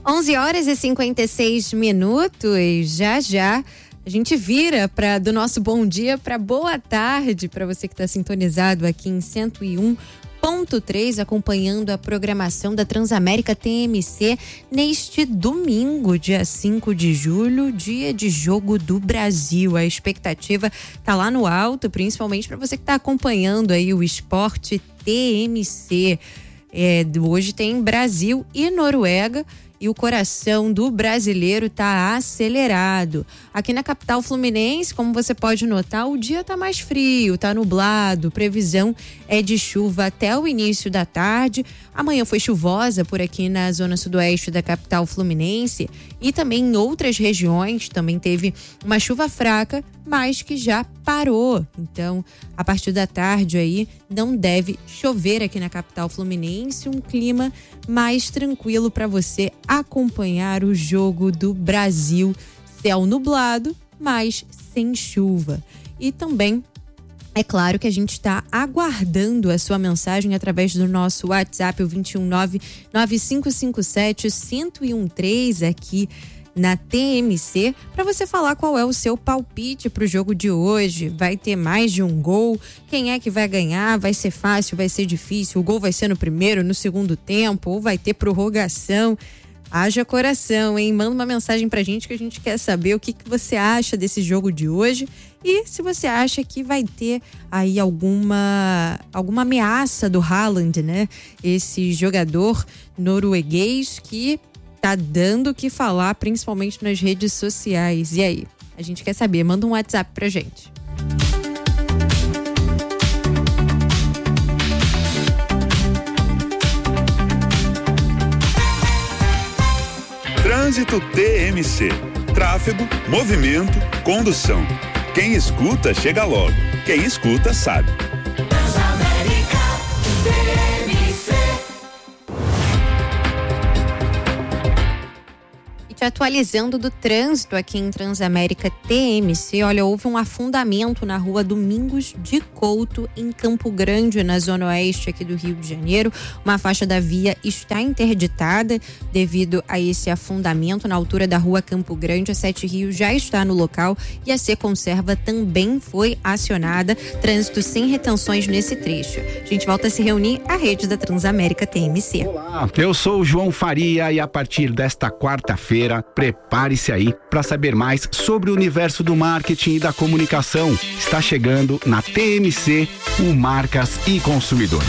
11h56. Já a gente vira do nosso bom dia para boa tarde, para você que está sintonizado aqui em 101.3, acompanhando a programação da Transamérica TMC neste domingo, dia 5 de julho, dia de Jogo do Brasil. A expectativa tá lá no alto, principalmente para você que está acompanhando aí o esporte TMC. Hoje tem Brasil e Noruega. E o coração do brasileiro está acelerado. Aqui na capital fluminense, como você pode notar, o dia está mais frio, está nublado. Previsão é de chuva até o início da tarde. Amanhã foi chuvosa por aqui na zona sudoeste da capital fluminense. E também em outras regiões também teve uma chuva fraca, mas que já parou. Então, a partir da tarde aí, não deve chover aqui na capital fluminense. Um clima mais tranquilo para você acompanhar o Jogo do Brasil. Céu nublado, mas sem chuva. E também, é claro que a gente está aguardando a sua mensagem através do nosso WhatsApp, o 219-9557-1013 aqui na TMC, para você falar qual é o seu palpite para o jogo de hoje. Vai ter mais de um gol? Quem é que vai ganhar? Vai ser fácil? Vai ser difícil? O gol vai ser no primeiro, no segundo tempo? Ou vai ter prorrogação? Haja coração, hein? Manda uma mensagem pra gente que a gente quer saber o que você acha desse jogo de hoje e se você acha que vai ter aí alguma ameaça do Haaland, né? Esse jogador norueguês que tá dando o que falar, principalmente nas redes sociais. E aí? A gente quer saber. Manda um WhatsApp pra gente. Trânsito TMC. Tráfego, movimento, condução. Quem escuta, chega logo. Quem escuta, sabe. Transamérica TMC. Te atualizando do trânsito aqui em Transamérica TMC, olha, houve um afundamento na rua Domingos de Couto, em Campo Grande, na zona oeste aqui do Rio de Janeiro. Uma faixa da via está interditada devido a esse afundamento na altura da rua Campo Grande. A 7 Rio já está no local e a C-Conserva também foi acionada. Trânsito sem retenções nesse trecho. A gente volta a se reunir à rede da Transamérica TMC. Olá, eu sou o João Faria e a partir desta quarta-feira, prepare-se aí para saber mais sobre o universo do marketing e da comunicação. Está chegando na TMC o Marcas e Consumidores.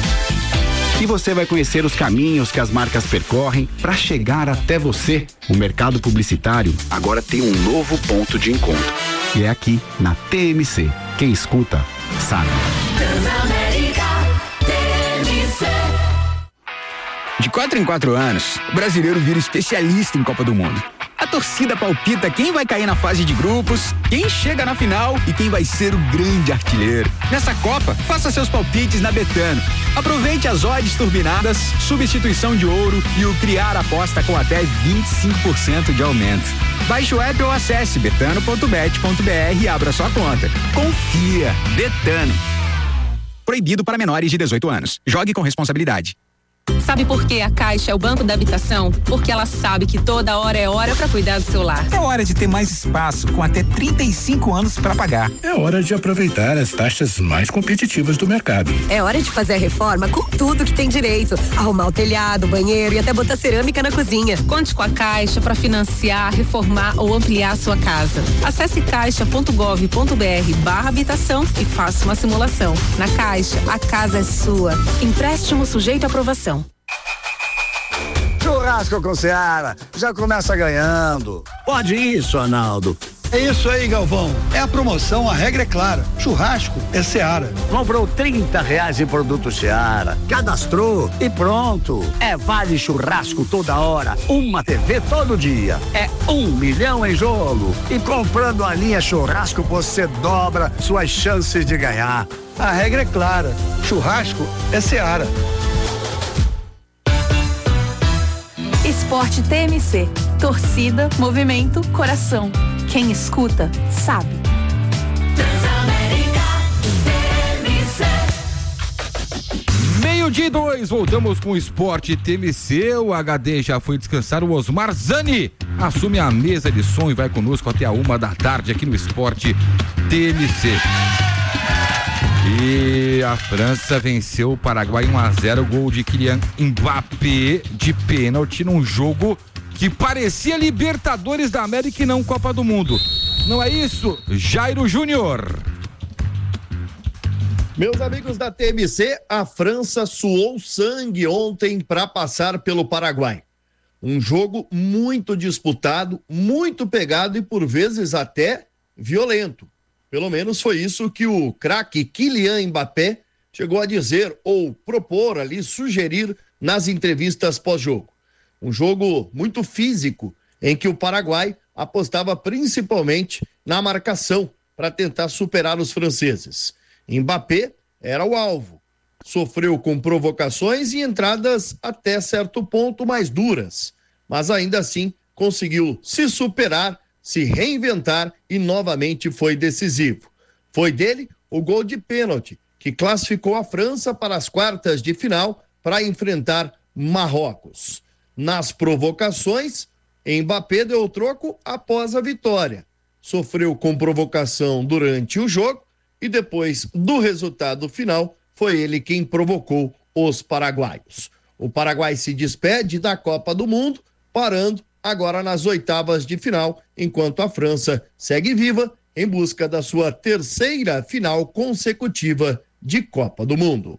E você vai conhecer os caminhos que as marcas percorrem para chegar até você. O mercado publicitário agora tem um novo ponto de encontro. E é aqui na TMC. Quem escuta, sabe. Transamérica TMC. De 4 em 4 anos, o brasileiro vira especialista em Copa do Mundo. A torcida palpita quem vai cair na fase de grupos, quem chega na final e quem vai ser o grande artilheiro. Nessa Copa, faça seus palpites na Betano. Aproveite as odds turbinadas, substituição de ouro e o criar aposta com até 25% de aumento. Baixe o app ou acesse betano.bet.br e abra sua conta. Confia. Betano. Proibido para menores de 18 anos. Jogue com responsabilidade. Sabe por que a Caixa é o banco da habitação? Porque ela sabe que toda hora é hora para cuidar do seu lar. É hora de ter mais espaço, com até 35 anos para pagar. É hora de aproveitar as taxas mais competitivas do mercado. É hora de fazer a reforma com tudo que tem direito. Arrumar o telhado, banheiro e até botar cerâmica na cozinha. Conte com a Caixa para financiar, reformar ou ampliar a sua casa. Acesse caixa.gov.br/habitação e faça uma simulação. Na Caixa, a casa é sua. Empréstimo sujeito à aprovação. Churrasco com Seara, já começa ganhando. Pode isso, Arnaldo. É isso aí, Galvão. É a promoção, a regra é clara. Churrasco é Seara. Comprou R$30 em produto Seara, cadastrou e pronto. É vale churrasco toda hora, uma TV todo dia. É 1 milhão em jogo. E comprando a linha churrasco, você dobra suas chances de ganhar. A regra é clara. Churrasco é Seara. Esporte TMC. Torcida, movimento, coração. Quem escuta, sabe. Transamérica TMC. Meio-dia 2, voltamos com o Esporte TMC. O HD já foi descansar. O Osmar Zani assume a mesa de som e vai conosco até a 1h aqui no Esporte TMC. E a França venceu o Paraguai 1-0, gol de Kylian Mbappé de pênalti num jogo que parecia Libertadores da América e não Copa do Mundo. Não é isso, Jairo Júnior? Meus amigos da TMC, a França suou sangue ontem para passar pelo Paraguai. Um jogo muito disputado, muito pegado e por vezes até violento. Pelo menos foi isso que o craque Kylian Mbappé chegou a dizer ou propor ali, sugerir nas entrevistas pós-jogo. Um jogo muito físico, em que o Paraguai apostava principalmente na marcação para tentar superar os franceses. Mbappé era o alvo. Sofreu com provocações e entradas até certo ponto mais duras, mas ainda assim conseguiu se superar, se reinventar e novamente foi decisivo. Foi dele o gol de pênalti, que classificou a França para as quartas de final para enfrentar Marrocos. Nas provocações, Mbappé deu o troco após a vitória. Sofreu com provocação durante o jogo e depois do resultado final, foi ele quem provocou os paraguaios. O Paraguai se despede da Copa do Mundo, parando agora nas oitavas de final, enquanto a França segue viva em busca da sua terceira final consecutiva de Copa do Mundo.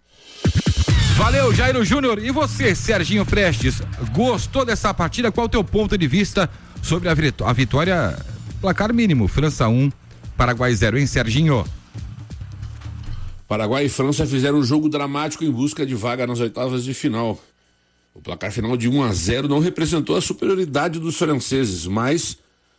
Valeu, Jairo Júnior. E você, Serginho Prestes, gostou dessa partida? Qual o teu ponto de vista sobre a vitória, placar mínimo, França 1, Paraguai 0, hein, Serginho? Paraguai e França fizeram um jogo dramático em busca de vaga nas oitavas de final. O placar final de 1-0 não representou a superioridade dos franceses, mas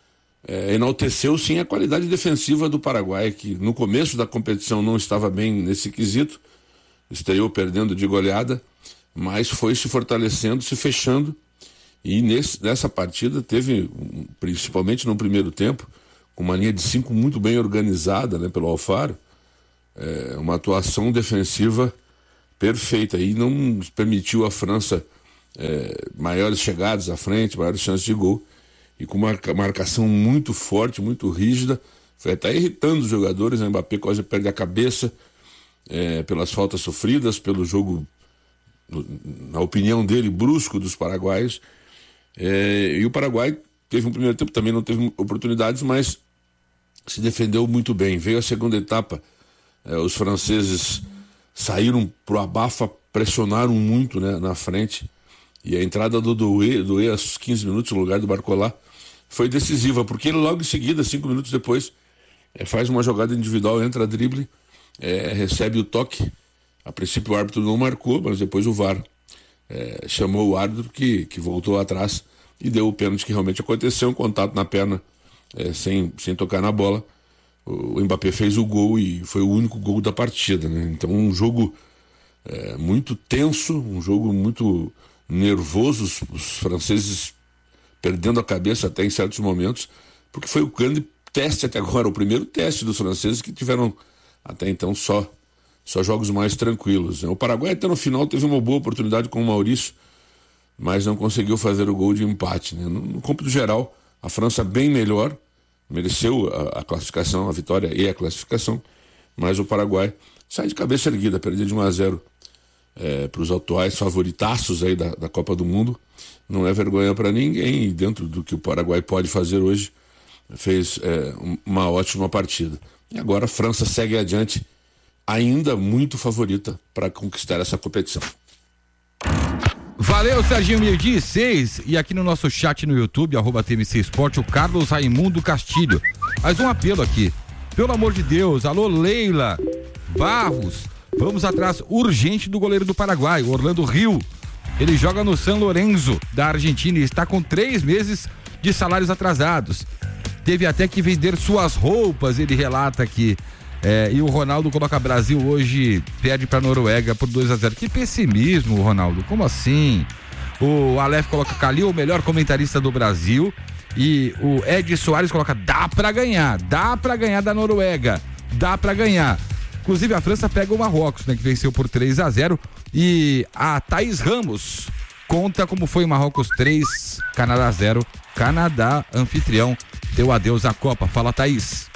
enalteceu sim a qualidade defensiva do Paraguai, que no começo da competição não estava bem nesse quesito, estreou perdendo de goleada, mas foi se fortalecendo, se fechando, e nessa partida teve, principalmente no primeiro tempo, uma linha de 5 muito bem organizada, né, pelo Alfaro, uma atuação defensiva perfeita e não permitiu à França maiores chegadas à frente, maiores chances de gol, e com uma marcação muito forte, muito rígida, foi até irritando os jogadores. O Mbappé quase perde a cabeça pelas faltas sofridas, pelo jogo, na opinião dele, brusco dos paraguaios, e o Paraguai teve um primeiro tempo, também não teve oportunidades, mas se defendeu muito bem. Veio a segunda etapa, os franceses saíram pro abafa, pressionaram muito, né, na frente, e a entrada do Doué aos 15 minutos no lugar do Barcola foi decisiva, porque ele logo em seguida, 5 minutos depois, faz uma jogada individual, entra a drible, recebe o toque. A princípio o árbitro não marcou, mas depois o VAR chamou o árbitro que voltou atrás e deu o pênalti que realmente aconteceu, um contato na perna sem tocar na bola. O Mbappé fez o gol e foi o único gol da partida, né? Então um jogo muito tenso, um jogo muito nervoso, os franceses perdendo a cabeça até em certos momentos, porque foi o grande teste até agora, o primeiro teste dos franceses, que tiveram até então só jogos mais tranquilos, né? O Paraguai até no final teve uma boa oportunidade com o Maurício, mas não conseguiu fazer o gol de empate, né? No cômputo geral, a França bem melhor, mereceu a classificação, a vitória e a classificação, mas o Paraguai sai de cabeça erguida, perdeu de 1-0 para os atuais favoritaços aí da Copa do Mundo. Não é vergonha para ninguém, e dentro do que o Paraguai pode fazer hoje, fez uma ótima partida. E agora a França segue adiante, ainda muito favorita para conquistar essa competição. Valeu, Serginho, 12:06. E aqui no nosso chat no YouTube, @TMC Esporte, o Carlos Raimundo Castilho. Mais um apelo aqui. Pelo amor de Deus, alô Leila Barros, vamos atrás urgente do goleiro do Paraguai, Orlando Rio. Ele joga no San Lorenzo da Argentina e está com 3 meses de salários atrasados. Teve até que vender suas roupas, ele relata aqui. E o Ronaldo coloca: Brasil hoje perde para Noruega por 2-0. Que pessimismo, Ronaldo, como assim? O Aleph coloca: Calil, o melhor comentarista do Brasil. E o Ed Soares coloca: dá pra ganhar da Noruega, dá pra ganhar. Inclusive a França pega o Marrocos, né, que venceu por 3-0. E a Thaís Ramos conta como foi Marrocos 3, Canadá 0. Canadá, anfitrião, deu adeus à Copa. Fala, Thaís.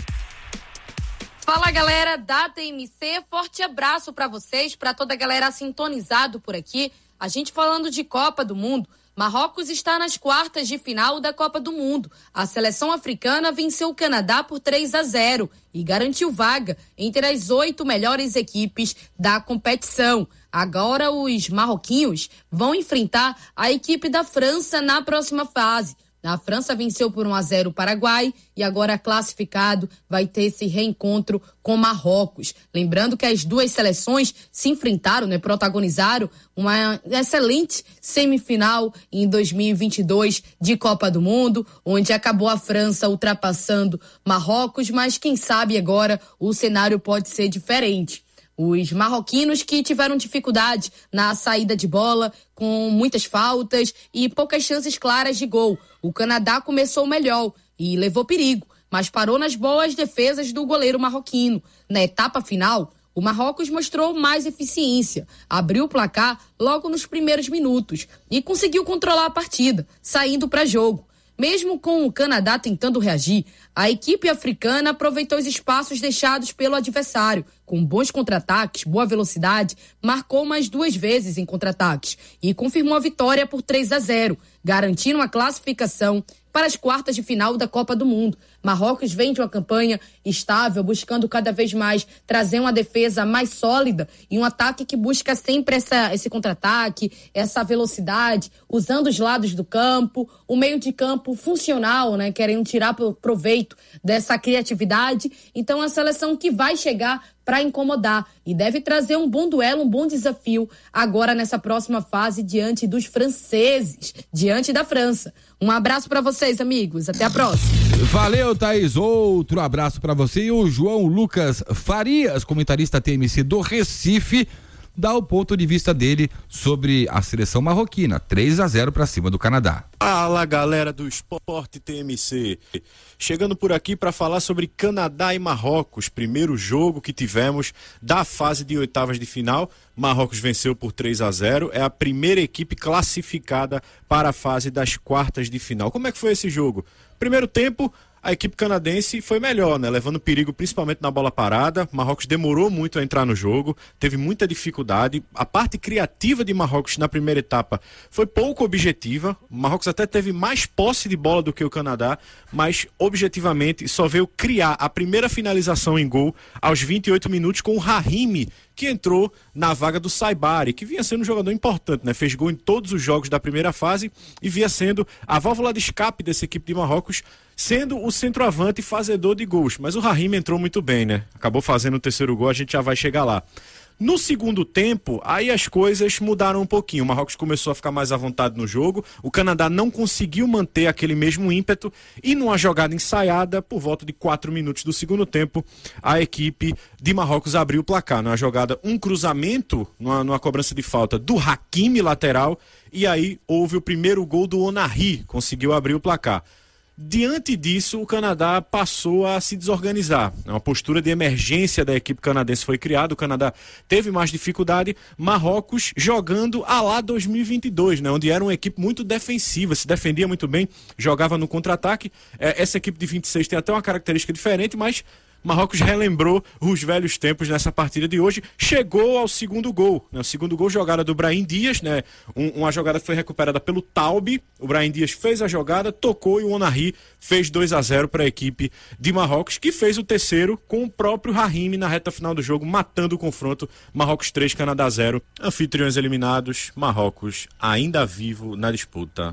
Fala, galera da TMC, forte abraço para vocês, para toda a galera sintonizado por aqui. A gente falando de Copa do Mundo, Marrocos está nas quartas de final da Copa do Mundo. A seleção africana venceu o Canadá por 3-0 e garantiu vaga entre as 8 melhores equipes da competição. Agora os marroquinos vão enfrentar a equipe da França na próxima fase. A França venceu por 1-0 o Paraguai e agora classificado vai ter esse reencontro com Marrocos. Lembrando que as duas seleções se enfrentaram, protagonizaram uma excelente semifinal em 2022 de Copa do Mundo, onde acabou a França ultrapassando Marrocos, mas quem sabe agora o cenário pode ser diferente. Os marroquinos que tiveram dificuldade na saída de bola, com muitas faltas e poucas chances claras de gol. O Canadá começou melhor e levou perigo, mas parou nas boas defesas do goleiro marroquino. Na etapa final, o Marrocos mostrou mais eficiência, abriu o placar logo nos primeiros minutos e conseguiu controlar a partida, saindo para jogo. Mesmo com o Canadá tentando reagir, a equipe africana aproveitou os espaços deixados pelo adversário. Com bons contra-ataques, boa velocidade, marcou mais 2 vezes em contra-ataques e confirmou a vitória por 3-0, garantindo a classificação para as quartas de final da Copa do Mundo. Marrocos vem de uma campanha estável, buscando cada vez mais trazer uma defesa mais sólida e um ataque que busca sempre esse contra-ataque, essa velocidade, usando os lados do campo, o meio de campo funcional, querendo tirar proveito dessa criatividade. Então, a seleção que vai chegar para incomodar e deve trazer um bom duelo, um bom desafio agora nessa próxima fase diante dos franceses, diante da França. Um abraço para vocês, amigos. Até a próxima. Valeu, Thaís. Outro abraço para você. E o João Lucas Farias, comentarista TMC do Recife, dá o ponto de vista dele sobre a seleção marroquina. 3-0 para cima do Canadá. Fala, galera do Esporte TMC. Chegando por aqui para falar sobre Canadá e Marrocos, primeiro jogo que tivemos da fase de oitavas de final. Marrocos venceu por 3-0, é a primeira equipe classificada para a fase das quartas de final. Como é que foi esse jogo? Primeiro tempo, a equipe canadense foi melhor, levando perigo principalmente na bola parada. Marrocos demorou muito a entrar no jogo, teve muita dificuldade. A parte criativa de Marrocos na primeira etapa foi pouco objetiva. Marrocos até teve mais posse de bola do que o Canadá, mas objetivamente só veio criar a primeira finalização em gol aos 28 minutos com o Rahimi, que entrou na vaga do Saibari, que vinha sendo um jogador importante, Fez gol em todos os jogos da primeira fase e vinha sendo a válvula de escape dessa equipe de Marrocos, sendo o centroavante fazedor de gols. Mas o Rahimi entrou muito bem, Acabou fazendo o terceiro gol, a gente já vai chegar lá. No segundo tempo, aí as coisas mudaram um pouquinho. O Marrocos começou a ficar mais à vontade no jogo. O Canadá não conseguiu manter aquele mesmo ímpeto. E numa jogada ensaiada, por volta de 4 minutos do segundo tempo, a equipe de Marrocos abriu o placar. Numa jogada, um cruzamento, numa cobrança de falta do Hakimi, lateral. E aí houve o primeiro gol do Onari, conseguiu abrir o placar. Diante disso, o Canadá passou a se desorganizar. Uma postura de emergência da equipe canadense foi criada. O Canadá teve mais dificuldade. Marrocos jogando à lá 2022, onde era uma equipe muito defensiva, se defendia muito bem, jogava no contra-ataque. Essa equipe de 26 tem até uma característica diferente, mas Marrocos relembrou os velhos tempos nessa partida de hoje, chegou ao segundo gol, O segundo gol, jogada do Brahim Dias, Uma jogada que foi recuperada pelo Taube. O Brahim Dias fez a jogada, tocou e o Onari fez 2-0 para a equipe de Marrocos, que fez o terceiro com o próprio Rahimi na reta final do jogo, matando o confronto. Marrocos 3, Canadá 0. Anfitriões eliminados, Marrocos ainda vivo na disputa.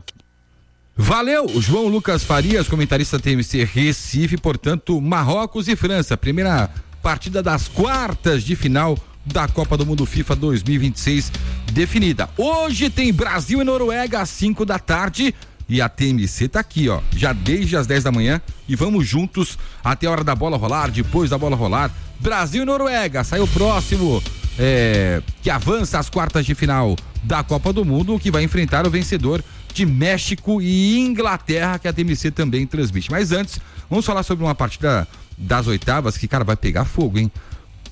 Valeu, João Lucas Farias, comentarista TMC Recife. Portanto, Marrocos e França, primeira partida das quartas de final da Copa do Mundo FIFA 2026 definida. Hoje tem Brasil e Noruega às 5 da tarde e a TMC tá aqui, já desde as 10 da manhã e vamos juntos até a hora da bola rolar. Depois da bola rolar, Brasil e Noruega, sai o próximo que avança às quartas de final da Copa do Mundo, que vai enfrentar o vencedor de México e Inglaterra, que a TMC também transmite. Mas antes, vamos falar sobre uma partida das oitavas que, cara, vai pegar fogo, hein?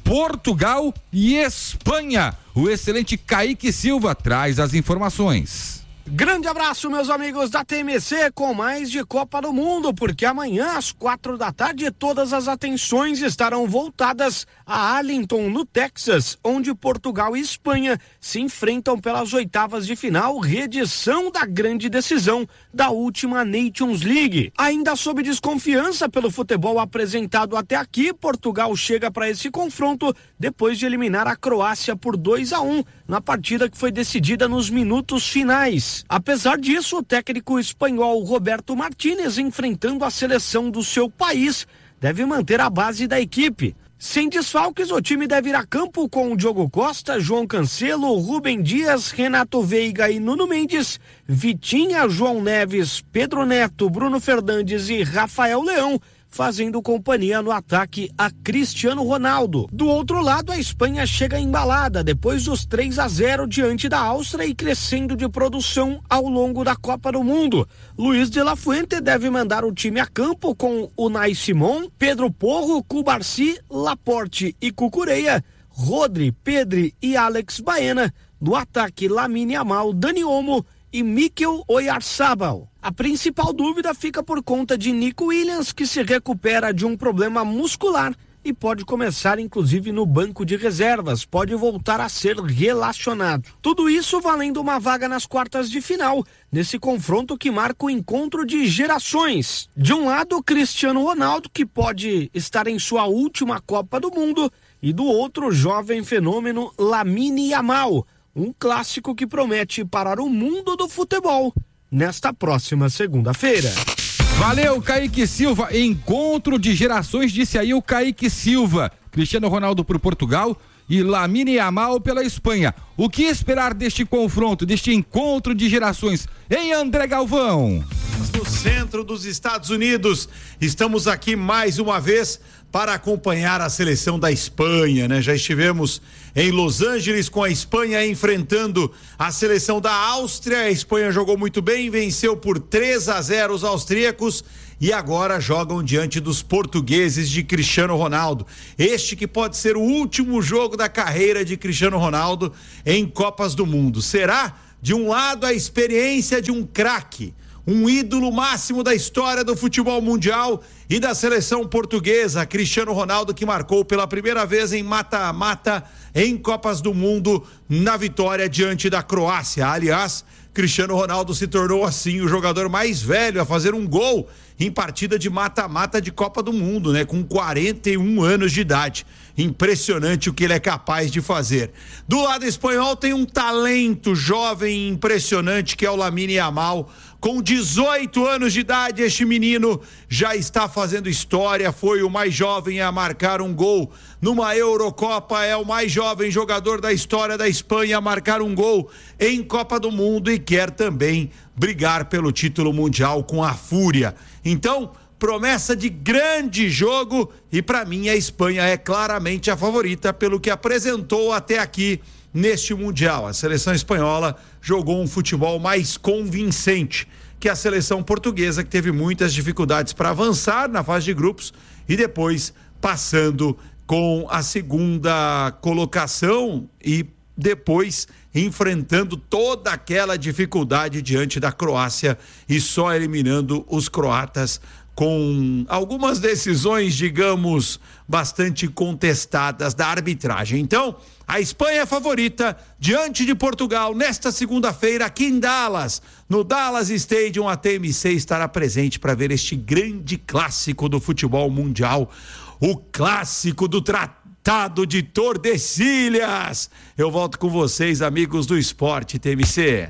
Portugal e Espanha. O excelente Kaique Silva traz as informações. Grande abraço, meus amigos da TMC, com mais de Copa do Mundo, porque amanhã às 16h todas as atenções estarão voltadas a Arlington, no Texas, onde Portugal e Espanha se enfrentam pelas oitavas de final, reedição da grande decisão da última Nations League. Ainda sob desconfiança pelo futebol apresentado até aqui, Portugal chega para esse confronto depois de eliminar a Croácia por 2-1 na partida que foi decidida nos minutos finais. Apesar disso, o técnico espanhol Roberto Martínez, enfrentando a seleção do seu país, deve manter a base da equipe. Sem desfalques, o time deve ir a campo com o Diogo Costa, João Cancelo, Rubem Dias, Renato Veiga e Nuno Mendes, Vitinha, João Neves, Pedro Neto, Bruno Fernandes e Rafael Leão, fazendo companhia no ataque a Cristiano Ronaldo. Do outro lado, a Espanha chega embalada depois dos 3-0 diante da Áustria e crescendo de produção ao longo da Copa do Mundo. Luiz de la Fuente deve mandar o time a campo com Unai Simón, Pedro Porro, Cubarsí, Laporte e Cucurella, Rodri, Pedri e Alex Baena. No ataque, Lamine Yamal, Dani Olmo e Mikel Oyarzabal. A principal dúvida fica por conta de Nico Williams, que se recupera de um problema muscular e pode começar inclusive no banco de reservas, pode voltar a ser relacionado. Tudo isso valendo uma vaga nas quartas de final, nesse confronto que marca o encontro de gerações. De um lado, Cristiano Ronaldo, que pode estar em sua última Copa do Mundo, e do outro, o jovem fenômeno Lamine Yamal, um clássico que promete parar o mundo do futebol nesta próxima segunda-feira. Valeu, Kaique Silva. Encontro de gerações, disse aí o Kaique Silva. Cristiano Ronaldo por Portugal e Lamine Yamal pela Espanha. O que esperar deste confronto, deste encontro de gerações, hein, André Galvão? No centro dos Estados Unidos, estamos aqui mais uma vez para acompanhar a seleção da Espanha, né? Já estivemos em Los Angeles com a Espanha enfrentando a seleção da Áustria. A Espanha jogou muito bem, venceu por 3-0 os austríacos e agora jogam diante dos portugueses de Cristiano Ronaldo. Este que pode ser o último jogo da carreira de Cristiano Ronaldo em Copas do Mundo. Será, de um lado, a experiência de um craque, um ídolo máximo da história do futebol mundial e da seleção portuguesa, Cristiano Ronaldo, que marcou pela primeira vez em mata-mata em Copas do Mundo na vitória diante da Croácia. Aliás, Cristiano Ronaldo se tornou assim o jogador mais velho a fazer um gol em partida de mata-mata de Copa do Mundo, né? Com 41 anos de idade. Impressionante o que ele é capaz de fazer. Do lado espanhol tem um talento jovem impressionante que é o Lamine Yamal. Com 18 anos de idade, este menino já está fazendo história, foi o mais jovem a marcar um gol numa Eurocopa, é o mais jovem jogador da história da Espanha a marcar um gol em Copa do Mundo e quer também brigar pelo título mundial com a Fúria. Então, promessa de grande jogo e para mim a Espanha é claramente a favorita pelo que apresentou até aqui neste Mundial. A seleção espanhola jogou um futebol mais convincente que a seleção portuguesa, que teve muitas dificuldades para avançar na fase de grupos e depois passando com a segunda colocação e depois enfrentando toda aquela dificuldade diante da Croácia e só eliminando os croatas com algumas decisões, digamos, bastante contestadas da arbitragem. Então, a Espanha é favorita diante de Portugal nesta segunda-feira aqui em Dallas. No Dallas Stadium, a TMC estará presente para ver este grande clássico do futebol mundial, o clássico do Tratado de Tordesilhas. Eu volto com vocês, amigos do Esporte TMC.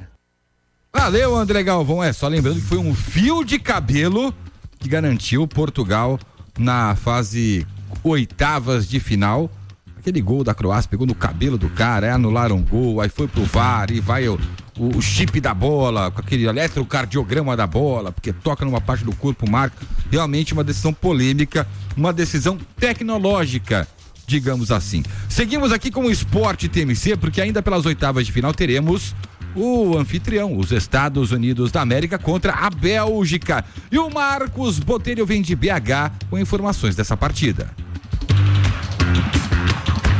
Valeu, André Galvão. Só lembrando que foi um fio de cabelo que garantiu Portugal na fase oitavas de final. Aquele gol da Croácia pegou no cabelo do cara, aí anularam o gol, aí foi pro VAR e vai o chip da bola, com aquele eletrocardiograma da bola, porque toca numa parte do corpo, marca. Realmente uma decisão polêmica, uma decisão tecnológica, digamos assim. Seguimos aqui com o Esporte TMC, porque ainda pelas oitavas de final teremos o anfitrião, os Estados Unidos da América contra a Bélgica. E o Marcos Botelho vem de BH com informações dessa partida.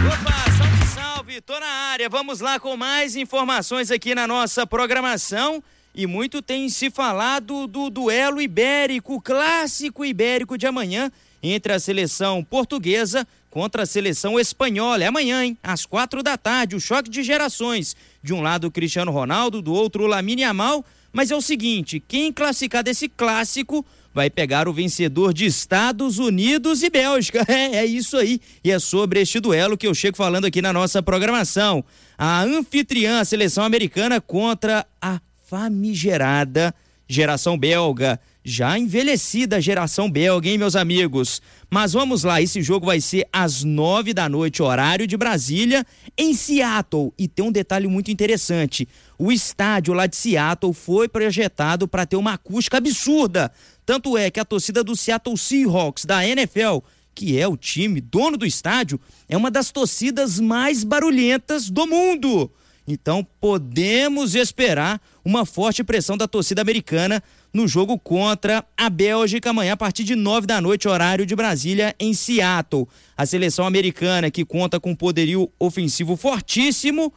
Salve, tô na área. Vamos lá com mais informações aqui na nossa programação. E muito tem se falado do duelo ibérico, o clássico ibérico de amanhã, entre a seleção portuguesa contra a seleção espanhola. É amanhã, hein? Às 4h, o choque de gerações. De um lado o Cristiano Ronaldo, do outro o Lamine Yamal. Mas é o seguinte, quem classificar desse clássico vai pegar o vencedor de Estados Unidos e Bélgica. É isso aí. E é sobre este duelo que eu chego falando aqui na nossa programação. A anfitriã, a seleção americana, contra a famigerada geração belga. Já envelhecida geração belga, hein, meus amigos? Mas vamos lá, esse jogo vai ser às 9h, horário de Brasília, em Seattle. E tem um detalhe muito interessante. O estádio lá de Seattle foi projetado para ter uma acústica absurda. Tanto é que a torcida do Seattle Seahawks, da NFL, que é o time dono do estádio, é uma das torcidas mais barulhentas do mundo. Então podemos esperar uma forte pressão da torcida americana no jogo contra a Bélgica amanhã a partir de 9h, horário de Brasília, em Seattle. A seleção americana, que conta com poderio ofensivo fortíssimo,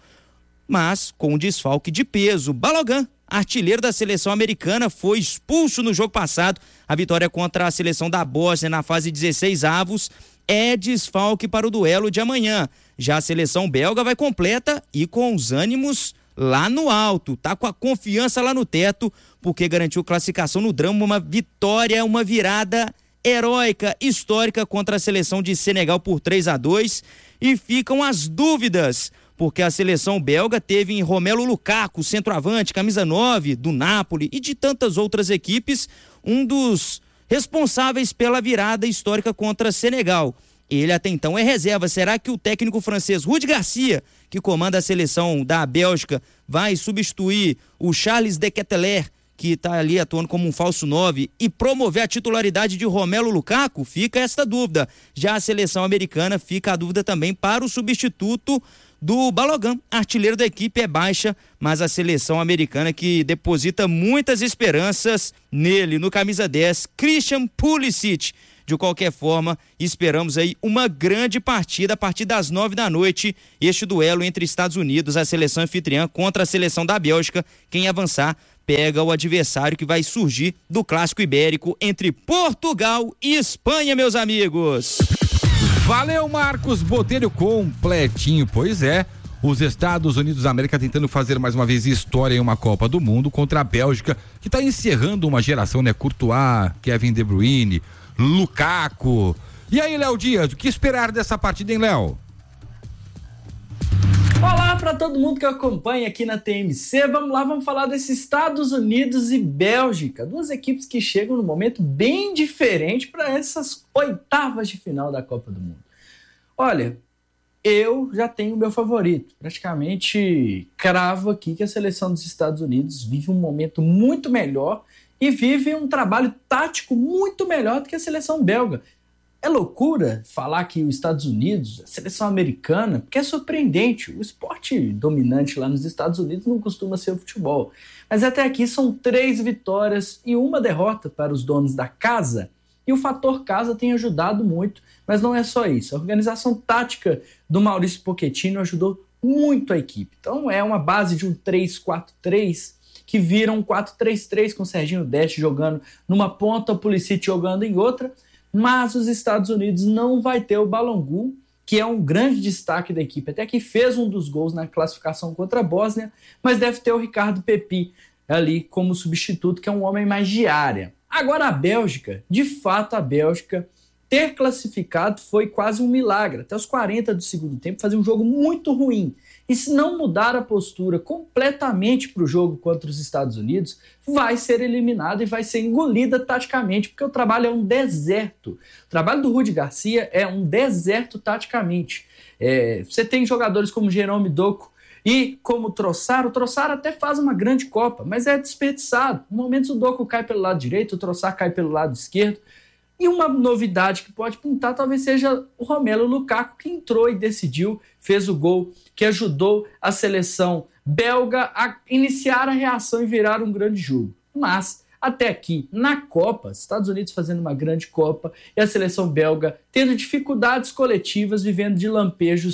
mas com um desfalque de peso. Balogun, artilheiro da seleção americana, foi expulso no jogo passado. A vitória contra a seleção da Bósnia na fase 16avos é desfalque para o duelo de amanhã. Já a seleção belga vai completa e com os ânimos lá no alto, tá com a confiança lá no teto, porque garantiu classificação no drama, uma vitória, uma virada heróica, histórica contra a seleção de Senegal por 3-2. E ficam as dúvidas, porque a seleção belga teve em Romelu Lukaku, centroavante, camisa 9 do Napoli e de tantas outras equipes, um dos responsáveis pela virada histórica contra Senegal. Ele até então é reserva. Será que o técnico francês Rudi Garcia, que comanda a seleção da Bélgica, vai substituir o Charles de Ketelaere, que está ali atuando como um falso 9, e promover a titularidade de Romelu Lukaku? Fica esta dúvida. Já a seleção americana, fica a dúvida também para o substituto do Balogun, artilheiro da equipe, é baixa, mas a seleção americana que deposita muitas esperanças nele, no camisa 10, Christian Pulisic. De qualquer forma, esperamos aí uma grande partida a partir das 9h, este duelo entre Estados Unidos, a seleção anfitriã, contra a seleção da Bélgica. Quem avançar pega o adversário que vai surgir do clássico ibérico entre Portugal e Espanha, meus amigos. Valeu, Marcos Botelho, completinho. Pois é, os Estados Unidos da América tentando fazer mais uma vez história em uma Copa do Mundo contra a Bélgica, que está encerrando uma geração, né? Courtois, Kevin De Bruyne, Lukaku. E aí, Léo Dias, o que esperar dessa partida, hein, Léo? Olá para todo mundo que acompanha aqui na TMC. Vamos lá, vamos falar desses Estados Unidos e Bélgica, duas equipes que chegam num momento bem diferente para essas oitavas de final da Copa do Mundo. Olha, eu já tenho o meu favorito. Praticamente cravo aqui que a seleção dos Estados Unidos vive um momento muito melhor e vive um trabalho tático muito melhor do que a seleção belga. É loucura falar que os Estados Unidos, a seleção americana, porque é surpreendente. O esporte dominante lá nos Estados Unidos não costuma ser o futebol. Mas até aqui são 3 vitórias e 1 derrota para os donos da casa. E o fator casa tem ajudado muito, mas não é só isso. A organização tática do Maurício Pochettino ajudou muito a equipe. Então é uma base de um 3-4-3 que vira um 4-3-3 com o Serginho Deste jogando numa ponta, o Pulisic jogando em outra. Mas os Estados Unidos não vai ter o Balogun, que é um grande destaque da equipe, até que fez um dos gols na classificação contra a Bósnia, mas deve ter o Ricardo Pepi ali como substituto, que é um homem mais de área. Agora a Bélgica, de fato a Bélgica ter classificado foi quase um milagre. Até os 40 do segundo tempo fazia um jogo muito ruim. E se não mudar a postura completamente para o jogo contra os Estados Unidos, vai ser eliminada e vai ser engolida taticamente, porque o trabalho é um deserto. O trabalho do Rudi Garcia é um deserto taticamente. Você tem jogadores como Jerome Doku e como o Trossard até faz uma grande Copa, mas é desperdiçado. Em momentos o Doku cai pelo lado direito, o Trossard cai pelo lado esquerdo. E uma novidade que pode pintar talvez seja o Romelu Lukaku, que entrou e decidiu, fez o gol que ajudou a seleção belga a iniciar a reação e virar um grande jogo. Mas, até aqui, na Copa, Estados Unidos fazendo uma grande Copa e a seleção belga tendo dificuldades coletivas, vivendo de lampejos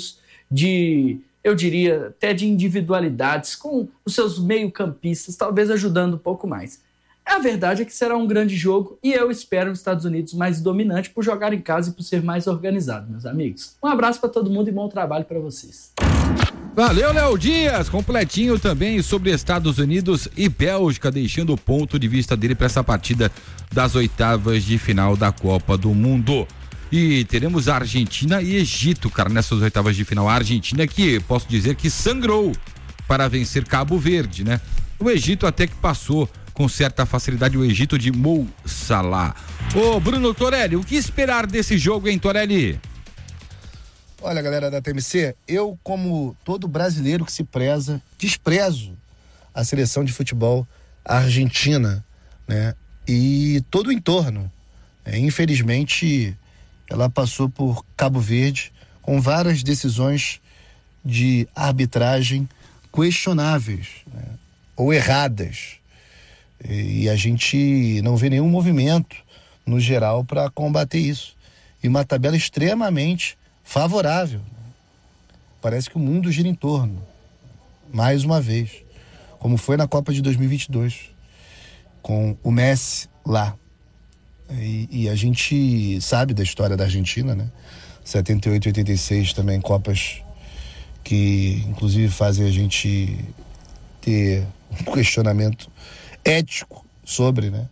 eu diria, até de individualidades com os seus meio-campistas, talvez ajudando um pouco mais. A verdade é que será um grande jogo e eu espero os Estados Unidos mais dominante por jogar em casa e por ser mais organizado, meus amigos. Um abraço para todo mundo e bom trabalho para vocês. Valeu, Léo Dias, completinho também sobre Estados Unidos e Bélgica, deixando o ponto de vista dele para essa partida das oitavas de final da Copa do Mundo. E teremos a Argentina e Egito, cara, nessas oitavas de final. A Argentina que, posso dizer que sangrou para vencer Cabo Verde, né? O Egito até que passou com certa facilidade, o Egito de Mo Salah. Ô, Bruno Torelli, o que esperar desse jogo, hein, Torelli? Olha, galera da TMC, eu, como todo brasileiro que se preza, desprezo a seleção de futebol argentina, né? E todo o entorno. Infelizmente, ela passou por Cabo Verde com várias decisões de arbitragem questionáveis, né? Ou erradas. E a gente não vê nenhum movimento, no geral, para combater isso. E uma tabela extremamente favorável. Parece que o mundo gira em torno, mais uma vez, como foi na Copa de 2022, com o Messi lá. E a gente sabe da história da Argentina, né? 78 e 86 também, Copas que inclusive fazem a gente ter um questionamento ético sobre, né?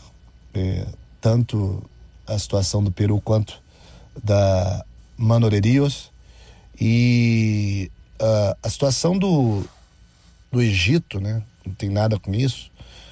Tanto a situação do Peru quanto da Manolerios. E a situação do Egito, né? Não tem nada com isso.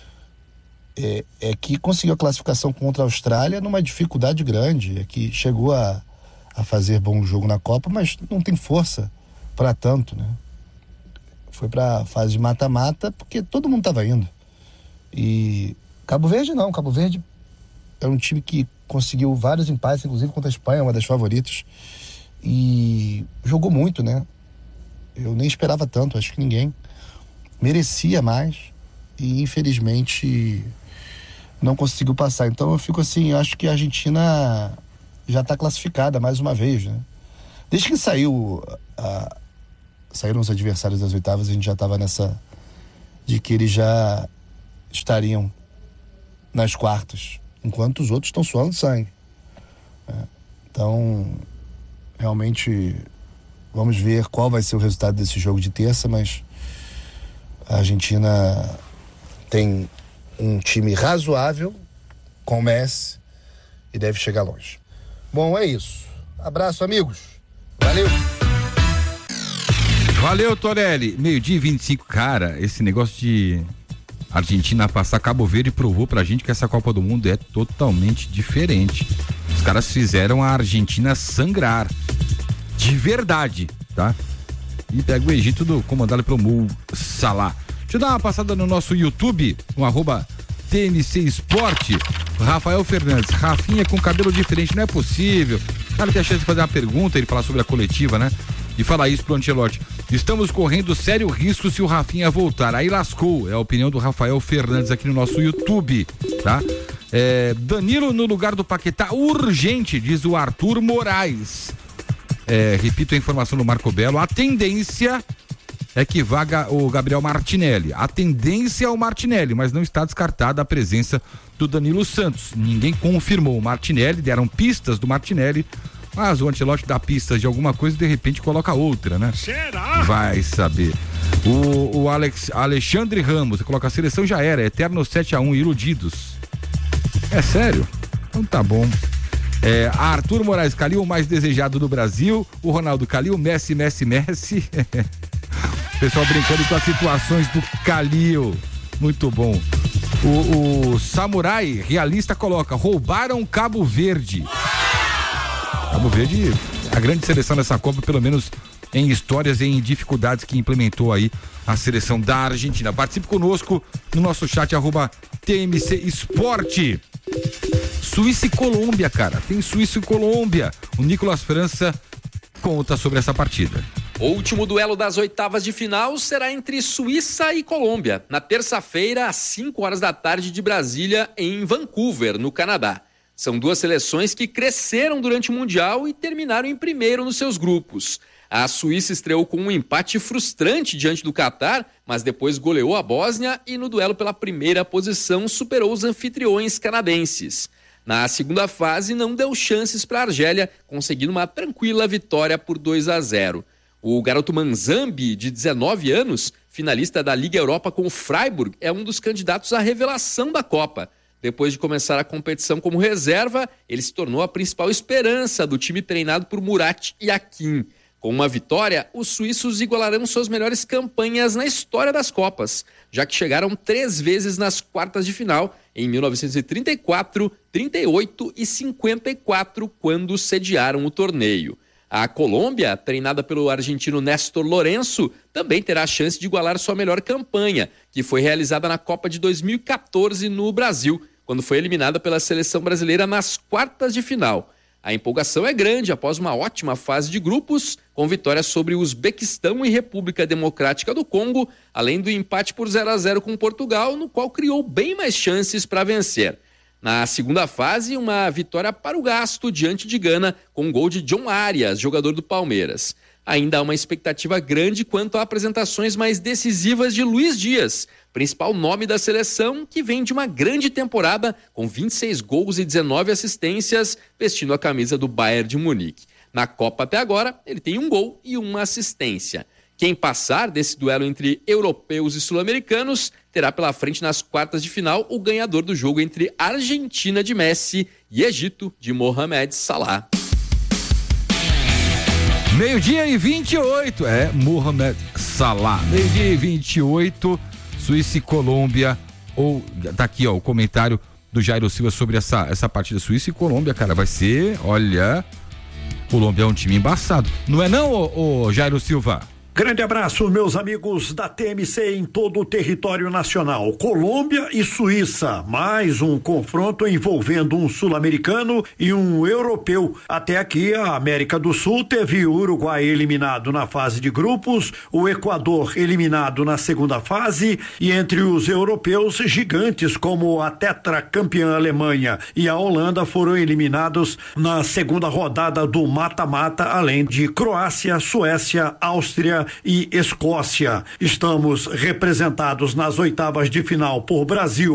É que conseguiu a classificação contra a Austrália numa dificuldade grande. É que chegou a fazer bom jogo na Copa, mas não tem força para tanto, né? Foi para a fase de mata-mata porque todo mundo estava indo. E Cabo Verde não. Cabo Verde é um time que conseguiu vários empates, inclusive contra a Espanha, uma das favoritas. E jogou muito, né? Eu nem esperava tanto, acho que ninguém merecia mais. E infelizmente não conseguiu passar. Então eu fico assim, eu acho que a Argentina já está classificada mais uma vez, né? Desde que saíram os adversários das oitavas, a gente já estava nessa de que eles já estariam nas quartas, enquanto os outros estão suando sangue. Então, realmente, vamos ver qual vai ser o resultado desse jogo de terça, mas a Argentina tem um time razoável com o Messi e deve chegar longe. Bom, é isso. Abraço, amigos. Valeu. Valeu, Torelli. 12:25, cara, esse negócio de Argentina passar Cabo Verde provou pra gente que essa Copa do Mundo é totalmente diferente. Os caras fizeram a Argentina sangrar. De verdade, tá? E pega o Egito comandado pelo Mo Salah. Deixa eu dar uma passada no nosso YouTube, no @TMC Esporte. Rafael Fernandes, Rafinha com cabelo diferente, não é possível. O cara tem a chance de fazer uma pergunta, ele falar sobre a coletiva, né? E falar isso pro Ancelotti. Estamos correndo sério risco se o Rafinha voltar. Aí lascou, é a opinião do Rafael Fernandes aqui no nosso YouTube, tá? Danilo no lugar do Paquetá, urgente, diz o Arthur Moraes. Repito a informação do Marco Belo, a tendência é que vaga o Gabriel Martinelli. A tendência é o Martinelli, mas não está descartada a presença do Danilo Santos. Ninguém confirmou o Martinelli, deram pistas do Martinelli, mas o Ancelotti dá pistas de alguma coisa e de repente coloca outra, né? Será? Vai saber. O Alexandre Ramos coloca: a seleção já era, eterno 7-1, iludidos. É sério? Então tá bom. Arthur Moraes, Calil, o mais desejado do Brasil. O Ronaldo Calil, Messi. Pessoal brincando com as situações do Calil. Muito bom. O Samurai Realista coloca: roubaram Cabo Verde. Cabo Verde, a grande seleção dessa Copa, pelo menos em histórias e em dificuldades que implementou aí a seleção da Argentina. Participe conosco no nosso chat @TMC Esporte. Suíça e Colômbia, cara. Tem Suíça e Colômbia. O Nicolas França conta sobre essa partida. O último duelo das oitavas de final será entre Suíça e Colômbia, na terça-feira, às 5 da tarde de Brasília, em Vancouver, no Canadá. São duas seleções que cresceram durante o Mundial e terminaram em primeiro nos seus grupos. A Suíça estreou com um empate frustrante diante do Catar, mas depois goleou a Bósnia e no duelo pela primeira posição superou os anfitriões canadenses. Na segunda fase não deu chances para a Argélia, conseguindo uma tranquila vitória por 2-0. O garoto Manzambi, de 19 anos, finalista da Liga Europa com o Freiburg, é um dos candidatos à revelação da Copa. Depois de começar a competição como reserva, ele se tornou a principal esperança do time treinado por Murat Yakin. Com uma vitória, os suíços igualarão suas melhores campanhas na história das Copas, já que chegaram 3 vezes nas quartas de final, em 1934, 38 e 54, quando sediaram o torneio. A Colômbia, treinada pelo argentino Néstor Lourenço, também terá a chance de igualar sua melhor campanha, que foi realizada na Copa de 2014 no Brasil, quando foi eliminada pela seleção brasileira nas quartas de final. A empolgação é grande após uma ótima fase de grupos, com vitórias sobre o Uzbequistão e República Democrática do Congo, além do empate por 0-0 com Portugal, no qual criou bem mais chances para vencer. Na segunda fase, uma vitória para o gasto diante de Gana, com um gol de John Arias, jogador do Palmeiras. Ainda há uma expectativa grande quanto a apresentações mais decisivas de Luiz Dias, principal nome da seleção, que vem de uma grande temporada com 26 gols e 19 assistências, vestindo a camisa do Bayern de Munique. Na Copa até agora, ele tem 1 gol e 1 assistência. Quem passar desse duelo entre europeus e sul-americanos terá pela frente nas quartas de final o ganhador do jogo entre Argentina de Messi e Egito de Mohamed Salah. 12:28, Mohamed Salah. 12:28, Suíça e Colômbia. Tá aqui, o comentário do Jairo Silva sobre essa partida Suíça e Colômbia, cara. Vai ser, olha, Colômbia é um time embaçado. Não é não, ô Jairo Silva? Grande abraço, meus amigos da TMC em todo o território nacional. Colômbia e Suíça, mais um confronto envolvendo um sul-americano e um europeu. Até aqui, a América do Sul teve o Uruguai eliminado na fase de grupos, o Equador eliminado na segunda fase e entre os europeus, gigantes como a tetracampeã Alemanha e a Holanda foram eliminados na segunda rodada do mata-mata, além de Croácia, Suécia, Áustria e Escócia. Estamos representados nas oitavas de final por Brasil,